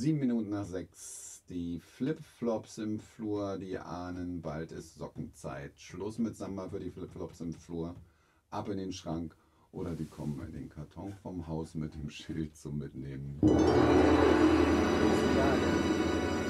7 Minuten nach 6. Die Flipflops im Flur, die ahnen, bald ist Sockenzeit. Schluss mit Samba für die Flipflops im Flur. Ab in den Schrank oder die kommen in den Karton vom Haus mit dem Schild zum Mitnehmen. Was ist da denn?